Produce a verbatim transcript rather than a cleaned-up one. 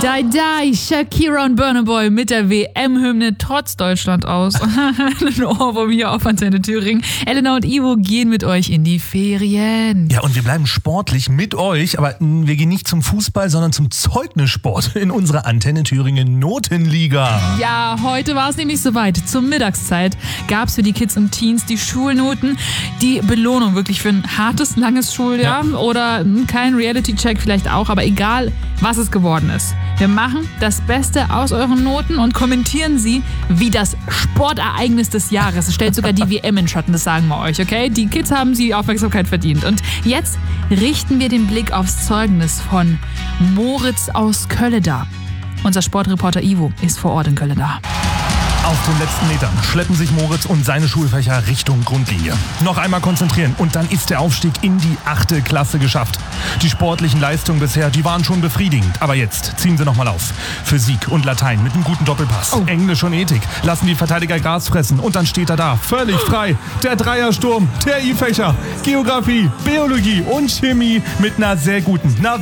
Die Die, Shakira und Burna Boy mit der W M-Hymne trotz Deutschland aus. Ein Ohrwurm hier auf Antenne Thüringen. Elena und Ivo gehen mit euch in die Ferien. Ja, und wir bleiben sportlich mit euch, aber wir gehen nicht zum Fußball, sondern zum Zeugnissport in unserer Antenne Thüringen Notenliga. Ja, heute war es nämlich soweit. Zur Mittagszeit gab es für die Kids und Teens die Schulnoten, die Belohnung wirklich für ein hartes, langes Schuljahr ja. oder kein Reality-Check vielleicht auch, aber egal, was es geworden ist. Wir machen das Beste aus euren Noten und kommentieren sie wie das Sportereignis des Jahres. Es stellt sogar die W M in Schatten, das sagen wir euch, okay? Die Kids haben die Aufmerksamkeit verdient. Und jetzt richten wir den Blick aufs Zeugnis von Moritz aus Kölleda. Unser Sportreporter Ivo ist vor Ort in Kölleda. Auf den letzten Metern schleppen sich Moritz und seine Schulfächer Richtung Grundlinie. Noch einmal konzentrieren und dann ist der Aufstieg in die achte Klasse geschafft. Die sportlichen Leistungen bisher, die waren schon befriedigend. Aber jetzt ziehen sie nochmal auf. Physik und Latein mit einem guten Doppelpass. Oh. Englisch und Ethik lassen die Verteidiger Gras fressen. Und dann steht er da, völlig frei. Der Dreiersturm, der I-Fächer, Geografie, Biologie und Chemie mit einer sehr guten, na